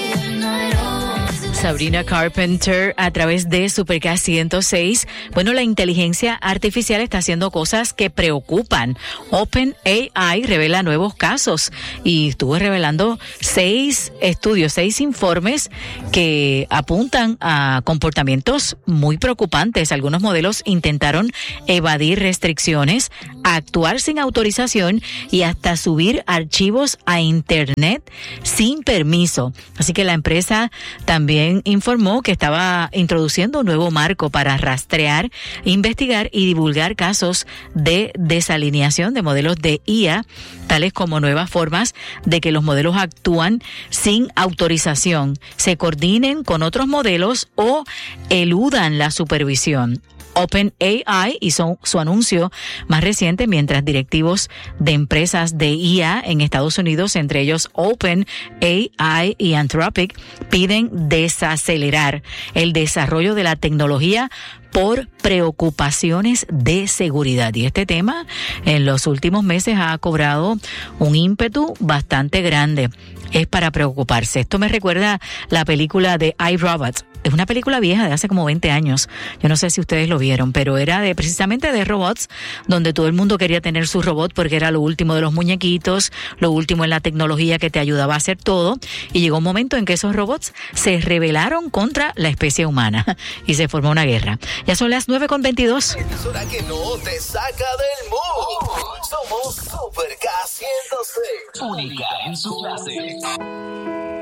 Sabrina Carpenter a través de Supercast 106. Bueno, la inteligencia artificial está haciendo cosas que preocupan. OpenAI revela nuevos casos y estuvo revelando 6 informes que apuntan a comportamientos muy preocupantes. Algunos modelos intentaron evadir restricciones, actuar sin autorización y hasta subir archivos a Internet sin permiso. Así que la empresa también informó que estaba introduciendo un nuevo marco para rastrear, investigar y divulgar casos de desalineación de modelos de IA, tales como nuevas formas de que los modelos actúan sin autorización, se coordinen con otros modelos o eludan la supervisión. OpenAI hizo su anuncio más reciente mientras directivos de empresas de IA en Estados Unidos, entre ellos OpenAI y Anthropic, piden desacelerar el desarrollo de la tecnología por preocupaciones de seguridad. Y este tema en los últimos meses ha cobrado un ímpetu bastante grande. Es para preocuparse. Esto me recuerda la película de iRobot. Es una película vieja de hace como 20 años. Yo no sé si ustedes lo vieron, pero era precisamente de robots, donde todo el mundo quería tener su robot porque era lo último de los muñequitos, lo último en la tecnología que te ayudaba a hacer todo. Y llegó un momento en que esos robots se rebelaron contra la especie humana y se formó una guerra. Ya son las 9:22. Emisora que no te saca del mood. Somos Supercast 106. Única en su clase.